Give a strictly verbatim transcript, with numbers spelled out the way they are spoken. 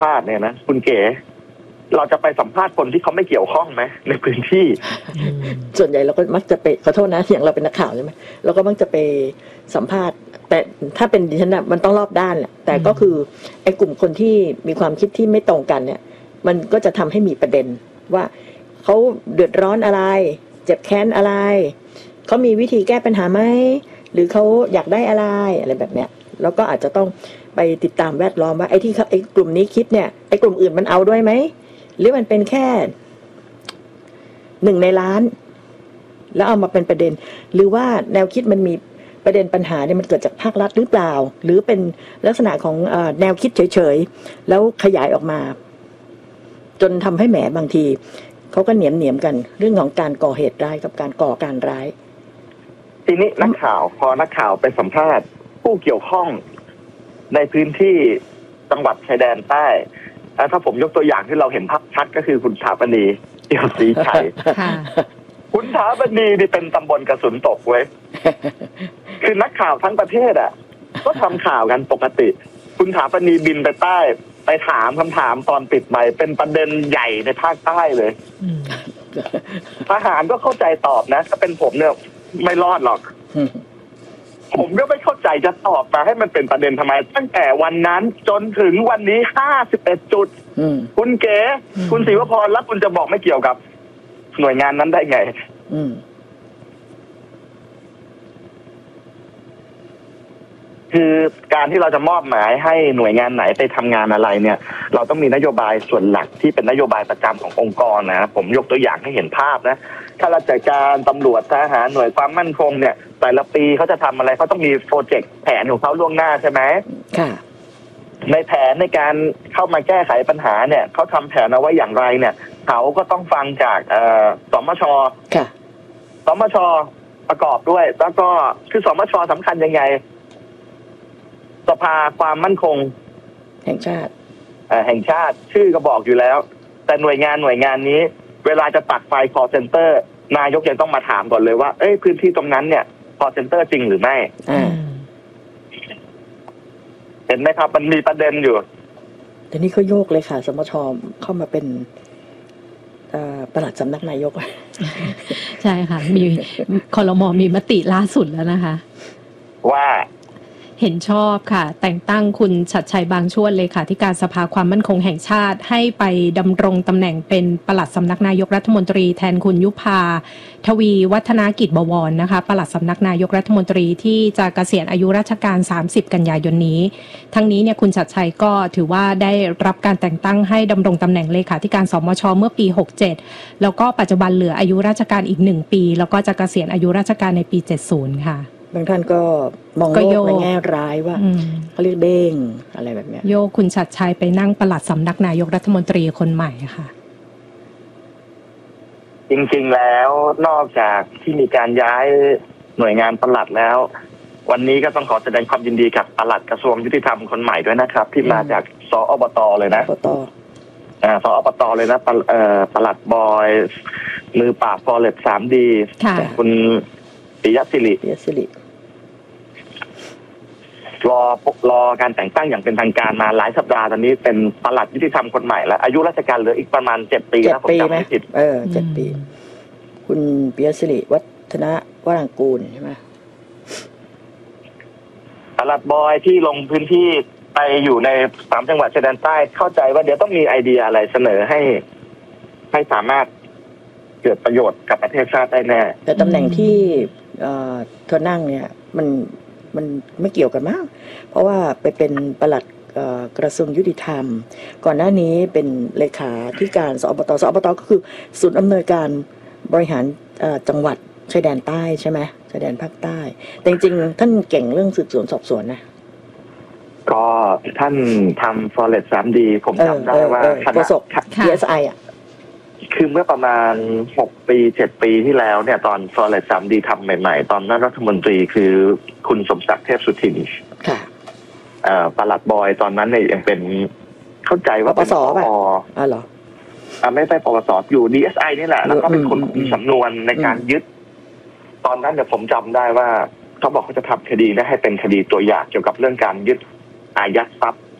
ภาษณ์เนี่ยนะคุณเก๋เราจะไปสัมภาษณ์คนที่เขาไม่เกี่ยวข้องไหมในพื้นที่ส่วนใหญ่เราก็มักจะไปขอโทษนะอย่างเราเป็นนักข่าวใช่ไหมเราก็มักจะไปสัมภาษณ์แต่ถ้าเป็นดิฉันนะมันต้องรอบด้านแหละแต่ก็คือไอ้กลุ่มคนที่มีความคิดที่ไม่ตรงกันเนี่ยมันก็จะทำให้มีประเด็นว่าเขาเดือดร้อนอะไรเจ็บแค้นอะไรเขามีวิธีแก้ปัญหาไหมหรือเขาอยากได้อะไรอะไรแบบเนี้ยแล้วก็อาจจะต้องไปติดตามแวดล้อมว่าไอ้ที่ไอ้กลุ่มนี้คิดเนี่ยไอ้กลุ่มอื่นมันเอาด้วยไหมหรือมันเป็นแค่หนึ่งในล้านแล้วเอามาเป็นประเด็นหรือว่าแนวคิดมันมีประเด็นปัญหาเนี่ยมันเกิดจากภาครัฐหรือเปล่าหรือเป็นลักษณะของเอ่อแนวคิดเฉยๆแล้วขยายออกมาจนทำให้แหมบางทีเขาก็เหนียมเหนียมกันเรื่องของการก่อเหตุร้ายกับการก่อการร้ายทีนี้นักข่าวพอนักข่าวไปสัมภาษณ์ผู้เกี่ยวข้องในพื้นที่จังหวัดชายแดนใต้ถ้าผมยกตัวอย่างที่เราเห็นภาพชัดก็คือคุณถาปณีเอี่ยวศรีชัยคุณถาปณีนี่เป็นตำบลกระสุนตกเว้ยคือนักข่าวทั้งประเทศอ่ะก็ทำข่าวกันปกติคุณถาปณีบินไปใต้ไปถามคำถามตอนปิดไมค์เป็นประเด็นใหญ่ในภาคใต้เลยทหารก็เข้าใจตอบนะถ้าเป็นผมเนี่ยไม่รอดหรอกผมก็ไม่เข้าใจจะตอบมาให้มันเป็นประเด็นทำไมตั้งแต่วันนั้นจนถึงวันนี้ห้าสิบเอ็ดจุดคุณเก๋คุณศรีวพรแล้วคุณจะบอกไม่เกี่ยวกับหน่วยงานนั้นได้ไงคือการที่เราจะมอบหมายให้หน่วยงานไหนไปทำงานอะไรเนี่ยเราต้องมีนโยบายส่วนหลักที่เป็นนโยบายประจำขององค์กรนะผมยกตัวอย่างให้เห็นภาพนะข้าราชการตำรวจทหารหน่วยความมั่นคงเนี่ยแต่ละปีเขาจะทำอะไรเขาต้องมีโปรเจกต์แผนของเขาล่วงหน้าใช่ไหมค่ะในแผนในการเข้ามาแก้ไขปัญหาเนี่ยเขาทำแผนเอาไว้อย่างไรเนี่ยเขาก็ต้องฟังจากเอ่อสมชค่ะสมชประกอบด้วยแล้วก็คือสมชสำคัญยังไงสภาความมั่นคงแห่งชาติแห่งชาติชื่อก็บอกอยู่แล้วแต่หน่วยงานหน่วยงานนี้เวลาจะตัดไฟ call center นายกยังต้องมาถามก่อนเลยว่าเอ้ยพื้นที่ตรงนั้นเนี่ย call center จริงหรือไม่เห็นไหมครับมันมีประเด็นอยู่แต่นี่เขาโยกเลยค่ะสมชเข้ามาเป็นปลัดสำนักนายกใช่ค่ะมีครม.มีมติล่าสุดแล้วนะคะว่าเห็นชอบค่ะแต่งตั้งคุณชัดชัยบางช่วนเลขาธิการสภาความมั่นคงแห่งชาติให้ไปดำรงตำแหน่งเป็นปลัดสำนักนายกรัฐมนตรีแทนคุณยุพาทวีวัฒนากิจบวรนะคะปลัดสำนักนายกรัฐมนตรีที่จะเกษียณอายุราชการสามสิบกันยายนนี้ทั้งนี้เนี่ยคุณชัดชัยก็ถือว่าได้รับการแต่งตั้งให้ดำรงตำแหน่งเลขาธิการสมชเมื่อปีหกเจ็ดแล้วก็ปัจจุบันเหลืออายุราชการอีกหนึ่งปีแล้วก็จะเกษียณอายุราชการในปีเจ็ดสิบค่ะบางท่านก็มองโลกในแง่ร้ายว่าเขาเรียกเด้งอะไรแบบนี้โยกคุณชัดชัยไปนั่งปลัดสำนักนายกรัฐมนตรีคนใหม่ค่ะจริงๆแล้วนอกจากที่มีการย้ายหน่วยงานปลัดแล้ววันนี้ก็ต้องขอแสดงความยินดีกับปลัดกระทรวงยุติธรรมคนใหม่ด้วยนะครับที่มาจากสอบต.เลยนะอบต. อ่าสอบต.เลยนะเอ่อปลัดบอยมือปราบฟอเรสต์ สาม ดี คุณปิยศิริปิยศิริรอรอการแต่งตั้งอย่างเป็นทางการมาหลายสัปดาห์ตอนนี้เป็นปลัดยุติธรรมคนใหม่แล้วอายุราชการเหลืออีกประมาณเจ็ดปีแล้วผมจำไม่ผิดเออเจ็ดปีคุณปิยศิริวัฒนวรังกูลใช่ไหมปลัดบอยที่ลงพื้นที่ไปอยู่ในสามจังหวัดชายแดนใต้เข้าใจว่าเดี๋ยวต้องมีไอเดียอะไรเสนอให้ให้สามารถเกิดประโยชน์กับประเทศชาติได้แน่แต่ตำแหน่งที่เธอนั่งเนี่ยมันมันไม่เกี่ยวกันมากเพราะว่าไปเป็นปลัดกระทรวงยุติธรรมก่อนหน้านี้เป็นเลขาธิการสอบต.สอบต.ก็คือศูนย์อำนวยการบริหารจังหวัดชายแดนใต้ใช่ไหมชายแดนภาคใต้แต่จริงๆท่านเก่งเรื่องสืบสวนสอบสวนนะก็ท่านทำ Forest สาม ดี ผมจำได้ว่าคณะ ดี เอส ไอ อ่ะคือเมื่อประมาณหกปีเจ็ดปีที่แล้วเนี่ยตอน Forest สาม ดี ทำใหม่ๆตอนนั้นรัฐมนตรีคือคุณสมศักดิ์เทพสุทินค่ะเอ่อปลัดบอยตอนนั้นเนี่ยยังเป็นเข้าใจว่าเป็นปปสป่ะอ๋อเหรออ่าไม่ใช่ปปสอยู่ ดี เอส ไอ นี่แหละแล้วก็เป็นคนคุมสำนวนในการยึดตอนนั้นเนี่ยผมจำได้ว่าเขาบอกเขาจะทำคดีนะให้เป็นคดีตัวอย่างเกี่ยวกับเรื่องการยึดอายัดทรัพย์